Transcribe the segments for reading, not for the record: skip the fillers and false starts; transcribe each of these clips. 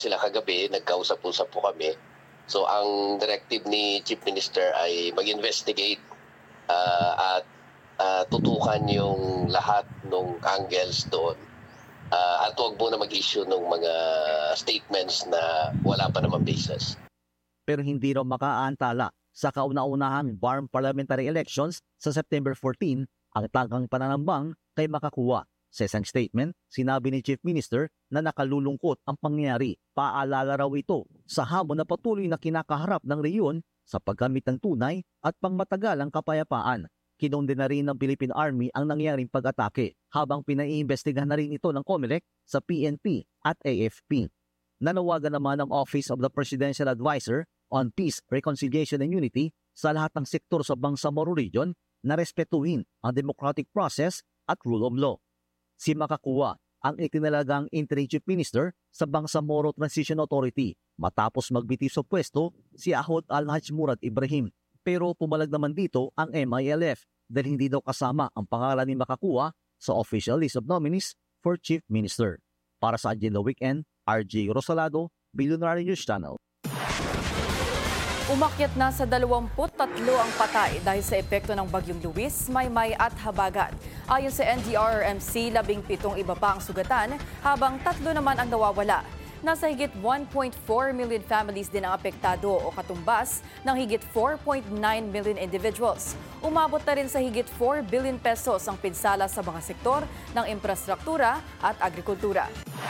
sila kagabi, nagkausap-usap po kami. So ang directive ni Chief Minister ay mag-investigate at tutukan yung lahat ng angles doon. At huwag muna mag-issue ng mga statements na wala pa naman basis. Pero hindi raw makaantala sa kauna-unahang BARM parliamentary elections sa September 14 ang tangkang pananambang kay Makakuwa. Sa isang statement, sinabi ni Chief Minister na nakalulungkot ang pangyayari. Paalala raw ito sa hamon na patuloy na kinakaharap ng rehiyon sa paggamit ng tunay at pangmatagalang kapayapaan. Kinondena rin ng Philippine Army ang nangyaring pag-atake habang pinaiimbestigahan na rin ito ng COMELEC sa PNP at AFP. Nanawagan naman ang Office of the Presidential Advisor on Peace, Reconciliation and Unity sa lahat ng sektor sa Bangsamoro Region na respetuhin ang democratic process at rule of law. Si Makakuwa ang itinalagang interim chief minister sa Bangsamoro Transition Authority matapos magbitiw sa pwesto si Ahod Al-Haj Murad Ibrahim. Pero pumalag naman dito ang MILF dahil hindi daw kasama ang pangalan ni Makakuwa sa official list of nominees for chief minister. Para sa Agenda Weekend, RJ Rosalado, Billionaire News Channel. Umakyat na sa 23 ang patay dahil sa epekto ng Bagyong Luis, Maymay at Habagat. Ayon sa NDRRMC, 17 iba pa ang sugatan habang 3 naman ang nawawala. Nasa higit 1.4 million families din ang apektado o katumbas ng higit 4.9 million individuals. Umabot na rin sa higit 4 billion pesos ang pinsala sa mga sektor ng infrastruktura at agrikultura.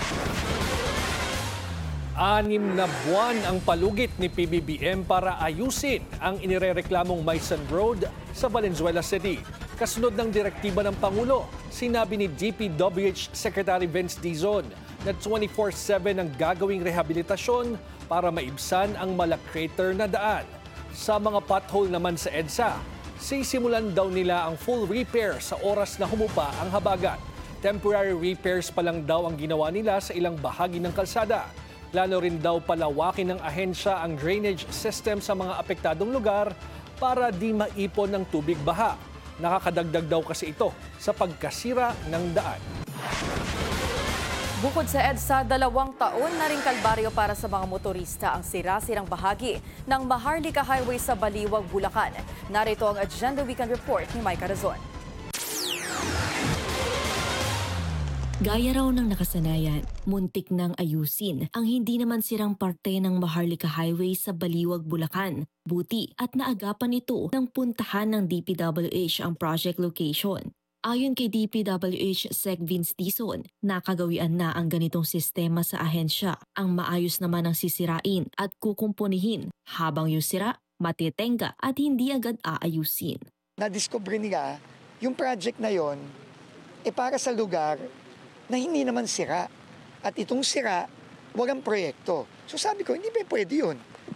6 na buwan ang palugit ni PBBM para ayusin ang inirereklamong Maysan Road sa Valenzuela City. Kasunod ng direktiba ng Pangulo, sinabi ni DPWH Secretary Vince Dizon na 24/7 ang gagawing rehabilitasyon para maibsan ang malacrater na daan. Sa mga pothole naman sa EDSA, sisimulan daw nila ang full repair sa oras na humupa ang habagat. Temporary repairs pa lang daw ang ginawa nila sa ilang bahagi ng kalsada. Lalo rin daw palawakin ng ahensya ang drainage system sa mga apektadong lugar para di maipon ng tubig baha. Nakakadagdag daw kasi ito sa pagkasira ng daan. Bukod sa EDSA, 2 taon na ring kalbaryo para sa mga motorista ang sira-sirang bahagi ng Maharlika Highway sa Baliwag, Bulacan. Narito ang Agenda Weekend Report ni Mike Carazon. Gaya raw ng nakasanayan, muntik nang ayusin ang hindi naman sirang parte ng Maharlika Highway sa Baliwag, Bulacan. Buti at naagapan ito ng puntahan ng DPWH ang project location. Ayon kay DPWH Sec Vince Dizon, nakagawian na ang ganitong sistema sa ahensya. Ang maayos naman ang sisirain at kukumpunihin habang yung sira, matitenga at hindi agad aayusin. Na-discover nila yung project na yon para sa lugar na hindi naman sira. At itong sira, walang proyekto. So sabi ko, hindi ba pwede yun?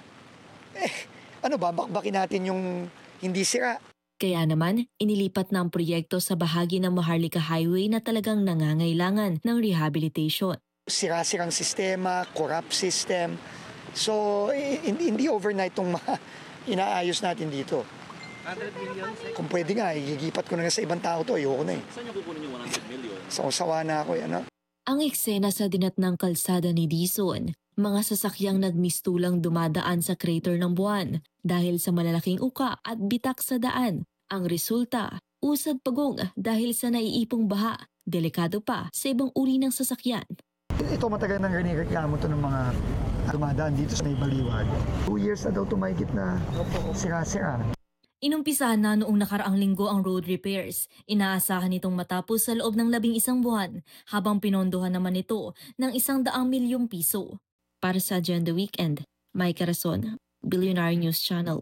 Bakbakin natin yung hindi sira? Kaya naman, inilipat na ang proyekto sa bahagi ng Maharlika Highway na talagang nangangailangan ng rehabilitation. Sira-sirang sistema, corrupt system. So, hindi overnight itong inaayos natin dito. 100 million? Kung pwede nga, igigipat ko na sa ibang tao to. Ayoko na eh. Saan niyo kukunin yung 100 million? Sawa na ako. Ang eksena sa dinatnang kalsada ni Dizon, mga sasakyang nagmistulang dumadaan sa crater ng buwan dahil sa malalaking uka at bitak sa daan. Ang resulta, usad pagong dahil sa naiipong baha, delikado pa sa ibang uri ng sasakyan. Ito matagal nang reklamo to ng mga dumadaan dito sa may Baliwag. 2 years na daw tumahigit na sira-sira. Inumpisahan na noong nakaraang linggo ang road repairs. Inaasahan itong matapos sa loob ng 11 buwan, habang pinondohan naman ito ng 100 milyong piso. Para sa Agenda Weekend, Mike Carazon, Billionaire News Channel.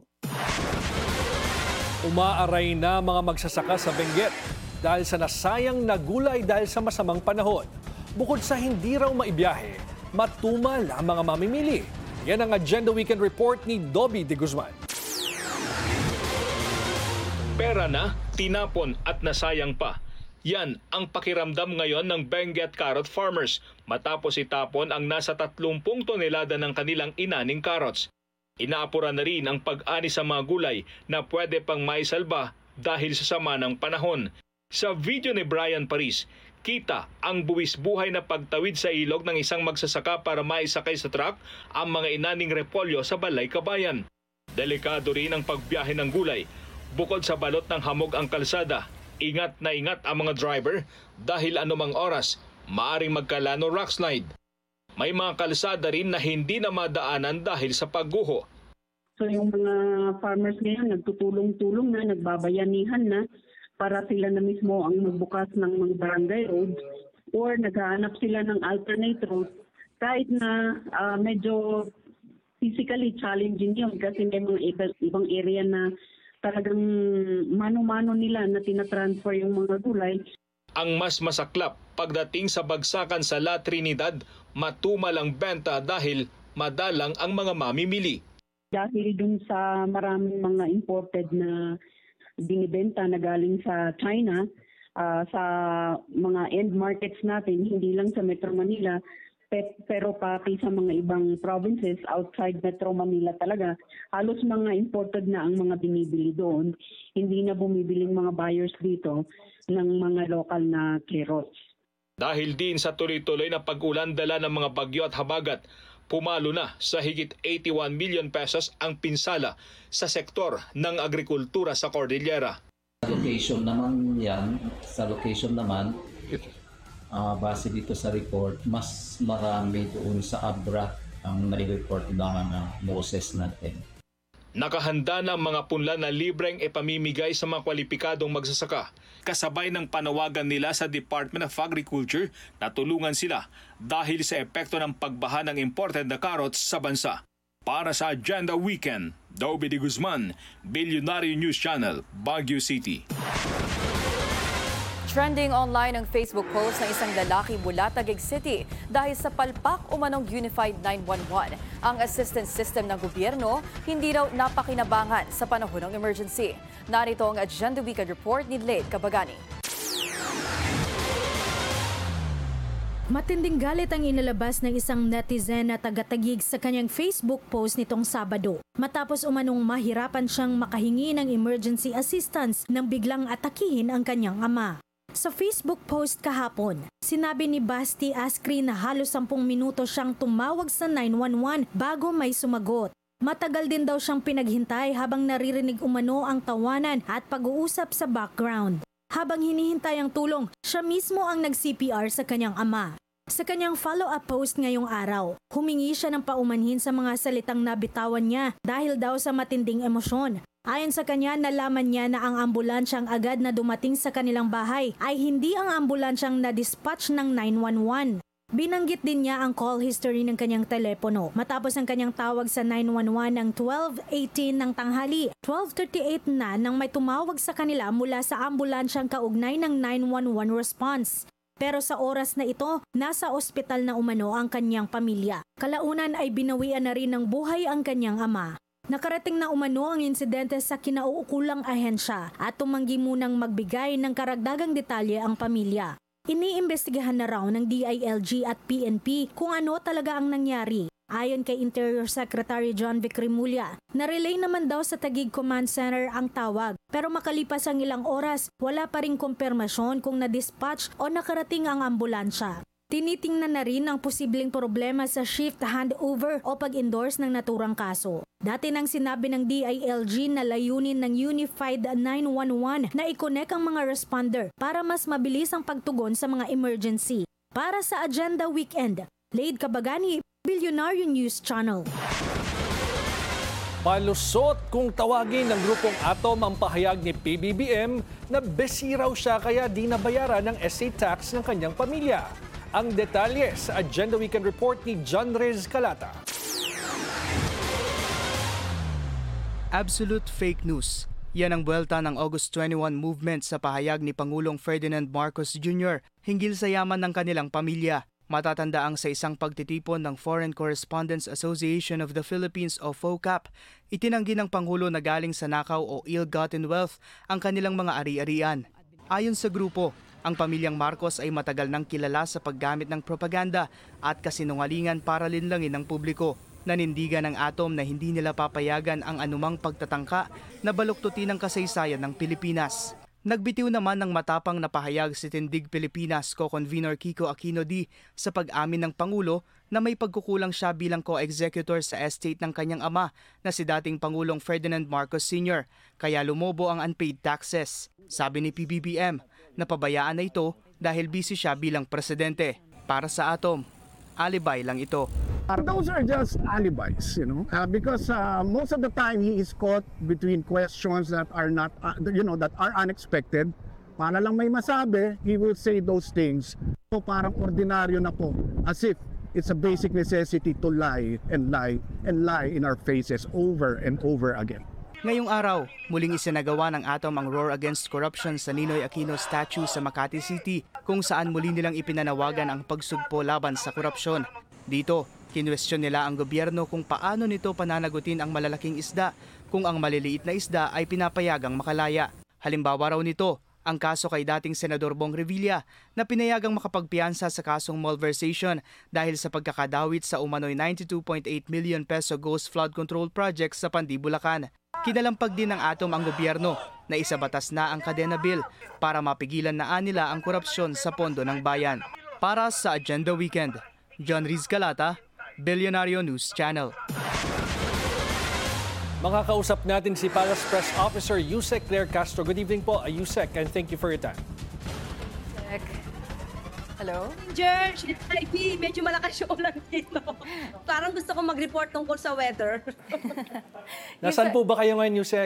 Umaaray na mga magsasaka sa Benguet dahil sa nasayang na gulay dahil sa masamang panahon. Bukod sa hindi raw maibiyahe, matumal ang mga mamimili. Yan ang Agenda Weekend Report ni Dobby de Guzman. Pera na, tinapon at nasayang pa. Yan ang pakiramdam ngayon ng Benguet carrot farmers matapos itapon ang nasa 30 tonelada ng kanilang inaning carrots. Inaapura na rin ang pag-ani sa mga gulay na pwede pang maisalba dahil sa sama ng panahon. Sa video ni Brian Paris, kita ang buwis buhay na pagtawid sa ilog ng isang magsasaka para maisakay sa truck ang mga inaning repolyo sa Balay Kabayan. Delikado rin ang pagbiyahe ng gulay. Bukod sa balot ng hamog ang kalsada, ingat na ingat ang mga driver dahil anumang oras maaring magkalano rockslide. May mga kalsada rin na hindi na madaanan dahil sa pagguho. So yung mga farmers ngayon nagtutulong-tulong na, nagbabayanihan na para sila na mismo ang magbukas ng mga barangay roads or naghahanap sila ng alternate route kahit na medyo physically challenging yun kasi may mga ibang area na talagang mano-mano nila na tinatransfer yung mga gulay. Ang mas masaklap pagdating sa bagsakan sa La Trinidad, matumal ang benta dahil madalang ang mga mamimili. Dahil dun sa maraming mga imported na binibenta na galing sa China, sa mga end markets natin, hindi lang sa Metro Manila, pero pati sa mga ibang provinces outside Metro Manila talaga, halos mga imported na ang mga binibili doon. Hindi na bumibiling mga buyers dito ng mga local na carrots. Dahil din sa tuloy-tuloy na pag-ulan dala ng mga bagyo at habagat, pumalo na sa higit 81 million pesos ang pinsala sa sektor ng agrikultura sa Cordillera. Location naman yan, sa location naman, base dito sa report, mas marami doon sa Abra ang nai-report naman ng Moses natin. Nakahanda na ang mga punla na libreng ipamimigay sa mga kwalipikadong magsasaka. Kasabay ng panawagan nila sa Department of Agriculture na tulungan sila dahil sa epekto ng pagbaha ng imported na carrots sa bansa. Para sa Agenda Weekend, Dobby de Guzman, Billionaire News Channel, Baguio City. Trending online ang Facebook post ng isang lalaki mula Taguig City dahil sa palpak umanong Unified 911. Ang assistance system ng gobyerno hindi raw napakinabangan sa panahon ng emergency. Narito ang Agenda Weekend Report ni Lade Cabagani. Matinding galit ang inilabas ng isang netizen na taga-Taguig sa kanyang Facebook post nitong Sabado. Matapos umanong mahirapan siyang makahingi ng emergency assistance nang biglang atakihin ang kanyang ama. Sa Facebook post kahapon, sinabi ni Basti Askri na halos 10 minuto siyang tumawag sa 911 bago may sumagot. Matagal din daw siyang pinaghintay habang naririnig umano ang tawanan at pag-uusap sa background. Habang hinihintay ang tulong, siya mismo ang nag-CPR sa kanyang ama. Sa kanyang follow-up post ngayong araw, humingi siya ng paumanhin sa mga salitang nabitawan niya dahil daw sa matinding emosyon. Ayon sa kanya, nalaman niya na ang ambulansyang agad na dumating sa kanilang bahay ay hindi ang ambulansyang na-dispatch ng 911. Binanggit din niya ang call history ng kanyang telepono matapos ang kanyang tawag sa 911 ng 12:18 ng tanghali. 12:38 na nang may tumawag sa kanila mula sa ambulansyang kaugnay ng 911 response. Pero sa oras na ito, nasa ospital na umano ang kanyang pamilya. Kalaunan ay binawian na rin ng buhay ang kanyang ama. Nakarating na umano ang insidente sa kinauukulang ahensya at tumanggi munang magbigay ng karagdagang detalye ang pamilya. Iniimbestigahan na raw ng DILG at PNP kung ano talaga ang nangyari. Ayon kay Interior Secretary John Vic Remulla, na-relay naman daw sa Taguig Command Center ang tawag. Pero makalipas ang ilang oras, wala pa ring kumpirmasyon kung na-dispatch o nakarating ang ambulansya. Tinitingnan na rin ang posibleng problema sa shift handover o pag-endorse ng naturang kaso. Dati nang sinabi ng DILG na layunin ng Unified 911 na i-connect ang mga responder para mas mabilis ang pagtugon sa mga emergency. Para sa Agenda Weekend, Lade Cabagani, Billionaire News Channel. Palusot kung tawagin ng grupong Atom ang pahayag ni PBBM na besi raw siya kaya di nabayaran ng estate tax ng kanyang pamilya. Ang detalye sa Agenda Weekend Report ni John Rez Calata. Absolute fake news. Yan ang buwelta ng August 21 movement sa pahayag ni Pangulong Ferdinand Marcos Jr. hinggil sa yaman ng kanilang pamilya. Matatandaang sa isang pagtitipon ng Foreign Correspondents Association of the Philippines o FOCAP, itinanggi ng Pangulo na galing sa nakaw o ill-gotten wealth ang kanilang mga ari-arian. Ayon sa grupo, ang pamilyang Marcos ay matagal nang kilala sa paggamit ng propaganda at kasinungalingan para linlangin ng publiko. Nanindigan ng Atom na hindi nila papayagan ang anumang pagtatangka na baluktutin ang kasaysayan ng Pilipinas. Nagbitiw naman ng matapang na pahayag si Tindig Pilipinas Co-Convenor Kiko Aquino D sa pag-amin ng Pangulo na may pagkukulang siya bilang co-executor sa estate ng kanyang ama na si dating Pangulong Ferdinand Marcos Sr. kaya lumobo ang unpaid taxes. Sabi ni PBBM, napabayaan na ito dahil busy siya bilang presidente. Para sa Atom, alibay lang ito. Those are just alibis, because most of the time he is caught between questions that are not, that are unexpected. Para lang may masabi, he will say those things. So parang ordinaryo na po, as if it's a basic necessity to lie and lie and lie in our faces over and over again. Ngayong araw, muling isinagawa ng Atom ang Roar Against Corruption sa Ninoy Aquino statue sa Makati City kung saan muli nilang ipinanawagan ang pagsugpo laban sa korupsyon. Dito, kinwestiyon nila ang gobyerno kung paano nito pananagutin ang malalaking isda kung ang maliliit na isda ay pinapayagang makalaya. Halimbawa raw nito, ang kaso kay dating Senador Bong Revilla na pinayagang makapagpiyansa sa kasong malversation dahil sa pagkakadawit sa umano'y 92.8 million peso ghost flood control project sa Pandi, Bulacan. Kinalampag din ng Atom ang gobyerno na isabatas na ang Kadena Bill para mapigilan na nila ang korupsyon sa pondo ng bayan. Para sa Agenda Weekend, John Riz Calata, Billionario News Channel. Makakausap natin si Palace Press Officer Yusek Claire Castro. Good evening po, Yusek, and thank you for your time. Hello? George, it's IB. Medyo malakas yung ulan dito. Parang gusto ko mag-report tungkol sa weather. Nasaan po ba kayo ngayon, Yusek?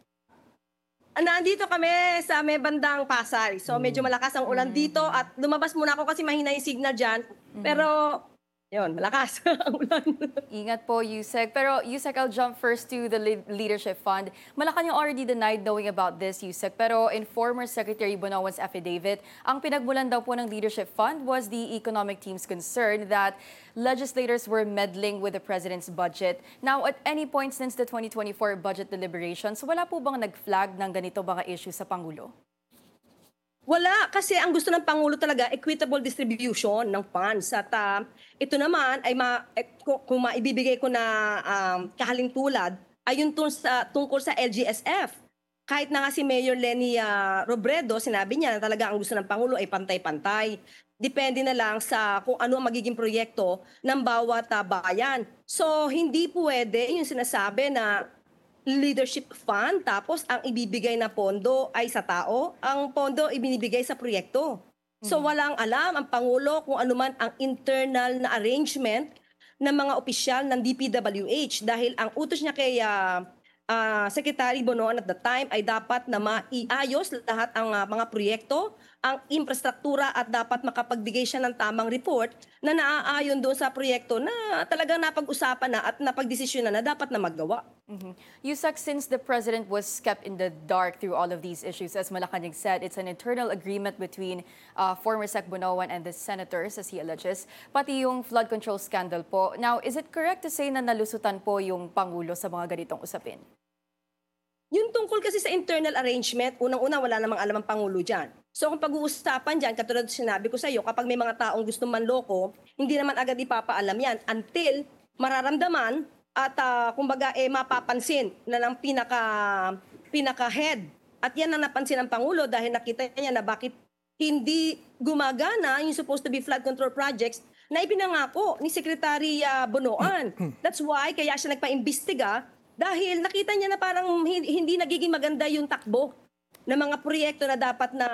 Nandito kami sa may bandang Pasay. So medyo malakas ang ulan dito at lumabas muna ako kasi mahina yung signal dyan. Pero yun, malakas ang ulan. Ingat po, Yusek. Pero Yusek, I'll jump first to the Leadership Fund. Malacanang already denied knowing about this, Yusek. Pero in former Secretary Bonoan's affidavit, ang pinagmulan daw po ng Leadership Fund was the economic team's concern that legislators were meddling with the president's budget. Now, at any point since the 2024 budget deliberations, wala po bang nag-flag ng ganito mga issue sa Pangulo? Wala, kasi ang gusto ng Pangulo talaga, equitable distribution ng funds. At ito naman, ay kung maibibigay ko na kahalintulad, ay yung tungkol sa LGSF. Kahit na nga si Mayor Lenny Robredo, sinabi niya na talaga ang gusto ng Pangulo ay pantay-pantay. Depende na lang sa kung ano ang magiging proyekto ng bawat bayan. So, hindi pwede yung sinasabi na leadership fund, tapos ang ibibigay na pondo ay sa tao, ang pondo ibinibigay sa proyekto. So walang alam ang Pangulo kung ano man ang internal na arrangement ng mga opisyal ng DPWH dahil ang utos niya kay Secretary Bonoan at the time ay dapat na maiayos lahat ang mga proyekto, ang infrastruktura at dapat makapagbigay siya ng tamang report na naaayon doon sa proyekto na talagang napag-usapan na at napagdesisyon na dapat na magawa. Yusek, since the President was kept in the dark through all of these issues, as Malacanang said, it's an internal agreement between former Sec Bonoan and the senators, as he alleges, pati yung flood control scandal po. Now, is it correct to say na nalusutan po yung Pangulo sa mga ganitong usapin? Yung tungkol kasi sa internal arrangement, unang-una wala namang alam ang Pangulo dyan. So kung pag-uusapan dyan, katulad sinabi ko sa iyo, kapag may mga taong gusto manloko, hindi naman agad ipapaalam yan until mararamdaman at kumbaga mapapansin na ng pinaka-head. At yan ang napansin ng Pangulo dahil nakita niya na bakit hindi gumagana yung supposed to be flood control projects na ipinangako ni Secretary Bonoan. That's why kaya siya nagpa-imbestiga dahil nakita niya na parang hindi nagiging maganda yung takbo ng mga proyekto na dapat na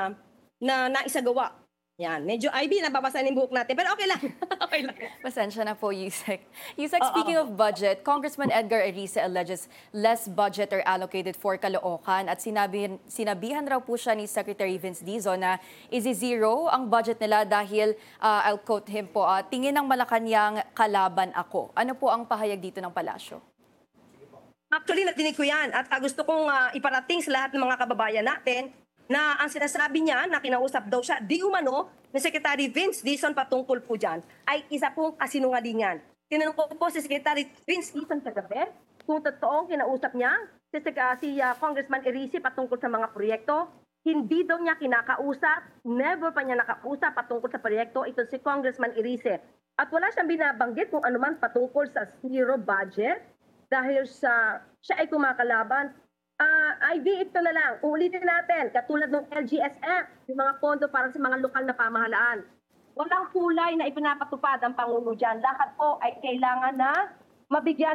naisagawa. Yan, medyo IB, nababasa ng buhok natin. Pero okay lang. Okay lang. Pasensya na po, Yusek. Yusek, speaking of budget, Congressman Edgar Erice alleges less budget are allocated for Caloocan at sinabihan raw po siya ni Secretary Vince Dizon na zero ang budget nila dahil, I'll quote him po, tingin ng Malacanang kalaban ako. Ano po ang pahayag dito ng palasyo? Actually, natinig ko yan at gusto kong iparating sa lahat ng mga kababayan natin na ang sinasabi niya na kinausap daw siya di umano ni Secretary Vince Dizon patungkol po dyan ay isa pong kasinungalingan. Tinanong ko po si Secretary Vince Dizon kagabi kung totoong kinausap niya si Congressman Erice patungkol sa mga proyekto. Hindi daw niya kinakausap, never pa niya nakausap patungkol sa proyekto ito si Congressman Erice. At wala siyang binabanggit kung anuman patungkol sa zero budget dahil siya ay kumakalaban IB, ito na lang. Uulitin natin, katulad ng LGSF, yung mga pondo para sa mga lokal na pamahalaan. Walang kulay na ipinapatupad ang Pangulo dyan. Lahat po ay kailangan na mabigyan